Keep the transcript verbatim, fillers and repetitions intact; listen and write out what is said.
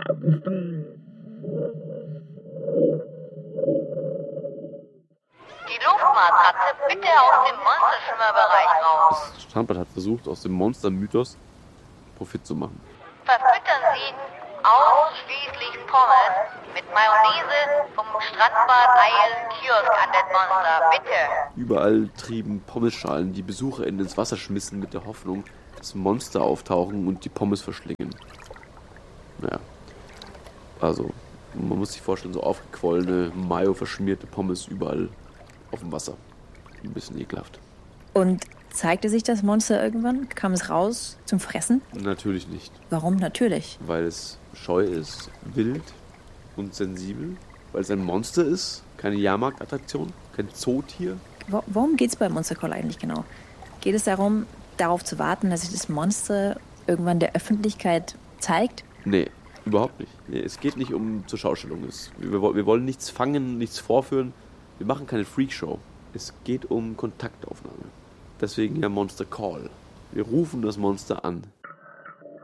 Die Luftmatratze bitte aus dem Monsterschwimmerbereich raus. Das Strandbad hat versucht, aus dem Monster-Mythos Profit zu machen. Verfüttern Sie ausschließlich Pommes mit Mayonnaise vom Strandbad Island Kiosk an den Monster, bitte. Überall trieben Pommesschalen die BesucherInnen ins Wasser schmissen mit der Hoffnung, dass Monster auftauchen und die Pommes verschlingen. Naja, also man muss sich vorstellen, so aufgequollene, Mayo-verschmierte Pommes überall auf dem Wasser. Ein bisschen ekelhaft. Und zeigte sich das Monster irgendwann? Kam es raus zum Fressen? Natürlich nicht. Warum natürlich? Weil es scheu ist, wild und sensibel. Weil es ein Monster ist, keine Jahrmarktattraktion, kein Zootier. Wo- Worum geht es bei Monster Call eigentlich genau? Geht es darum, darauf zu warten, dass sich das Monster irgendwann der Öffentlichkeit zeigt? Nee, überhaupt nicht. Nee, es geht nicht um zur Schaustellung. Es, wir, wir wollen nichts fangen, nichts vorführen. Wir machen keine Freakshow. Es geht um Kontaktaufnahme. Deswegen ja Monster Call. Wir rufen das Monster an.